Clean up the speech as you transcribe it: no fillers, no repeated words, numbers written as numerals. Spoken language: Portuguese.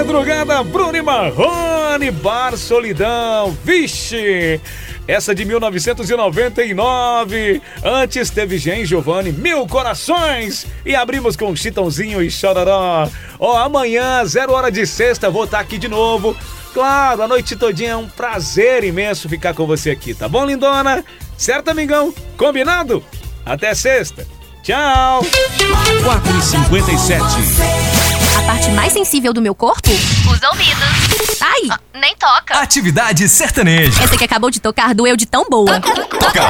madrugada, Bruno e Marrone, Bar Solidão. Vixe! Essa de 1999. Antes teve Gen Giovanni, Mil Corações. E abrimos com Chitãozinho e Chororó. Amanhã, 0 hora de sexta, vou estar aqui de novo. Claro, a noite todinha é um prazer imenso ficar com você aqui, tá bom, lindona? Certo, amigão? Combinado? Até sexta. Tchau. 4h57. A parte mais sensível do meu corpo? Os ouvidos. Ai! Nem toca. Atividade sertaneja. Essa que acabou de tocar doeu de tão boa. Toca.